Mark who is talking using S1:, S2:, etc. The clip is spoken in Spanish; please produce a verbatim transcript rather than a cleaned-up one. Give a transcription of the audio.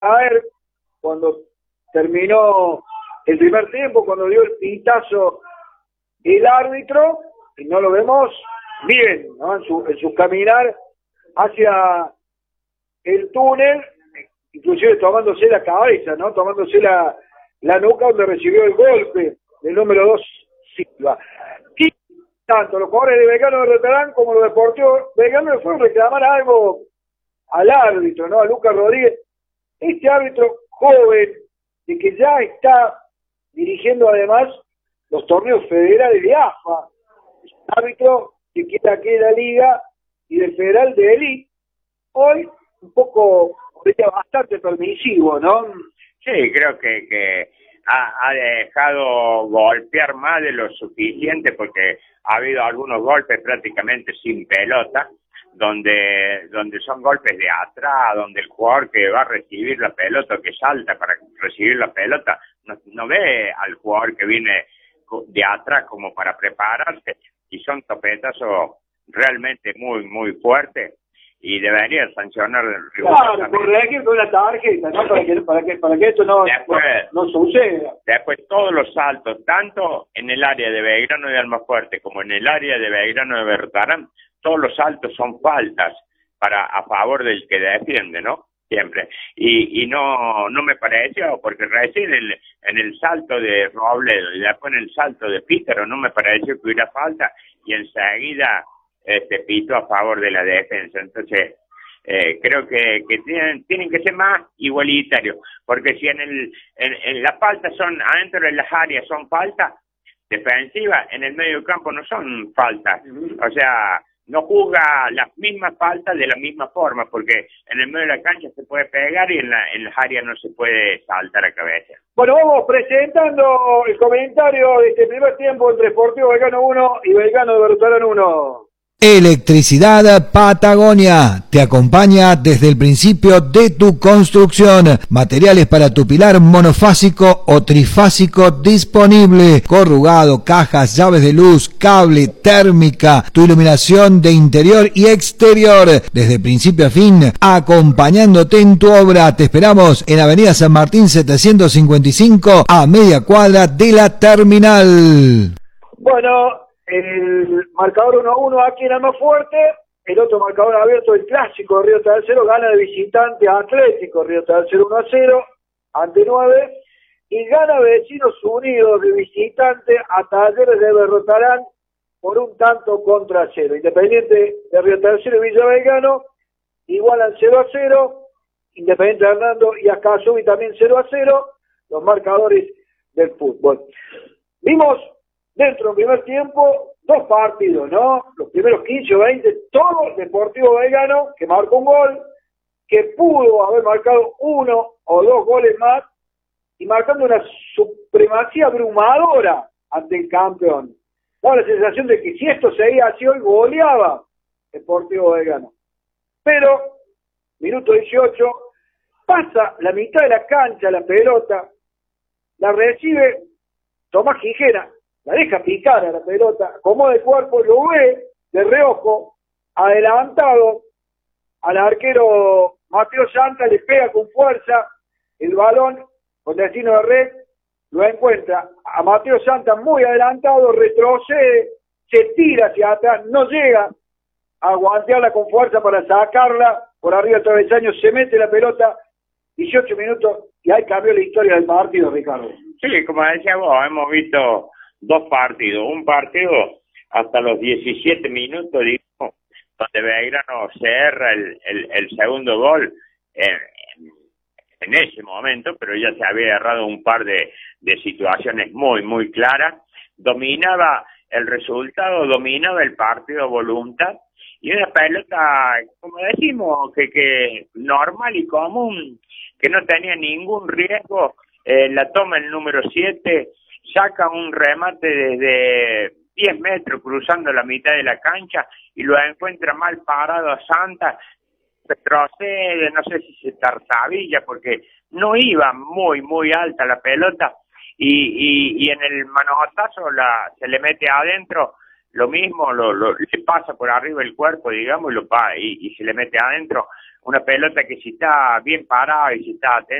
S1: caer cuando terminó el primer tiempo, cuando dio el pitazo el árbitro, y no lo vemos bien, ¿no? En su, en su caminar hacia el túnel, inclusive tomándose la cabeza, ¿no? Tomándose la, la nuca donde recibió el golpe del número dos, Silva. Y tanto los jugadores de Belgrano de Rotarán como los deportivos Belgrano le fueron a reclamar algo al árbitro, ¿no? A Lucas Rodríguez. Este árbitro joven, de que ya está dirigiendo además los torneos federales de A F A, es un árbitro que quiere aquí la liga y del federal de élite, hoy un poco, bastante permisivo, ¿no?
S2: Sí, creo que, que ha, ha dejado golpear más de lo suficiente, porque ha habido algunos golpes prácticamente sin pelota, donde donde son golpes de atrás, donde el jugador que va a recibir la pelota, que salta para recibir la pelota, no, no ve al jugador que viene de atrás como para prepararse, y son topetazos realmente muy, muy fuertes, y debería sancionar el rival.
S1: Claro, corregir con la tarjeta, ¿no? Para que, para que, para que esto no, después, no, no suceda.
S2: Después todos los saltos, tanto en el área de Belgrano de Almafuerte como en el área de Belgrano de Bertarán, todos los saltos son faltas para a favor del que defiende, ¿no? Siempre. Y, y no no me pareció, porque recién en, en el salto de Robledo y después en el salto de Pícaro no me pareció que hubiera falta, y enseguida este pito a favor de la defensa. Entonces eh, creo que, que tienen tienen que ser más igualitarios, porque si en el en, en las faltas son adentro de las áreas son faltas defensivas, en el medio campo no son faltas. O sea, no juzga las mismas faltas de la misma forma, porque en el medio de la cancha se puede pegar y en, la, en las áreas no se puede saltar a cabeza.
S1: Bueno, vamos presentando el comentario de este primer tiempo entre Sportivo Belgrano uno y Belgrano de Bertarán uno.
S3: Electricidad Patagonia te acompaña desde el principio de tu construcción. Materiales para tu pilar monofásico o trifásico disponible. Corrugado, cajas, llaves de luz, cable, térmica, tu iluminación de interior y exterior. Desde principio a fin, acompañándote en tu obra. Te esperamos en Avenida San Martín setecientos cincuenta y cinco, a media cuadra de la terminal.
S1: Bueno, el marcador uno a uno aquí en Almafuerte, el otro marcador abierto, el clásico de Río Tercero, gana de visitante a Atlético Río Tercero uno a cero ante nueve, y gana Vecinos Unidos de visitante a Talleres de Bertarán por un tanto contra cero. Independiente de Río Tercero y Villa Belgrano igualan cero a cero, Independiente de Hernando y Acasubi también cero a cero, los marcadores del fútbol. Vimos dentro del primer tiempo, dos partidos, ¿no? Los primeros quince o veinte, todo Deportivo Belgrano, que marcó un gol, que pudo haber marcado uno o dos goles más, y marcando una supremacía abrumadora ante el campeón. Da la sensación de que si esto seguía así hoy, goleaba Deportivo Belgrano. Pero, minuto dieciocho, pasa la mitad de la cancha la pelota, la recibe Tomás Quijera, la deja picar a la pelota, como de cuerpo, lo ve de reojo, adelantado al arquero Mateo Santa, le pega con fuerza el balón con destino de red, lo encuentra a Mateo Santa muy adelantado, retrocede, se tira hacia atrás, no llega a aguantearla con fuerza para sacarla por arriba del travesaño, se mete la pelota, dieciocho minutos, y ahí cambió la historia del partido, Ricardo.
S2: Sí, como decía vos, hemos visto dos partidos, un partido hasta los diecisiete minutos, digamos, donde Belgrano se erra el, el, el segundo gol en, en ese momento, pero ya se había errado un par de, de situaciones muy, muy claras, dominaba el resultado, dominaba el partido a voluntad, y una pelota, como decimos, que, que normal y común, que no tenía ningún riesgo, eh, la toma el número siete, saca un remate desde diez metros cruzando la mitad de la cancha y lo encuentra mal parado a Santa, retrocede, no sé si se tarzavilla porque no iba muy muy alta la pelota y, y, y en el manotazo la, se le mete adentro lo mismo, lo, lo, le pasa por arriba el cuerpo, digamos, y, lo pa y, y se le mete adentro una pelota que si está bien parada y si está atenta,